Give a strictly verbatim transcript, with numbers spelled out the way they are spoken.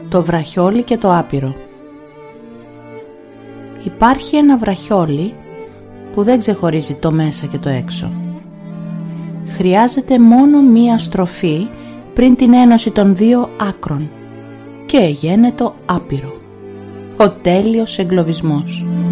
Το βραχιόλι και το άπειρο. Υπάρχει ένα βραχιόλι που δεν ξεχωρίζει το μέσα και το έξω. Χρειάζεται μόνο μία στροφή πριν την ένωση των δύο άκρων και γίνεται άπειρο. Ο τέλειος εγκλωβισμός.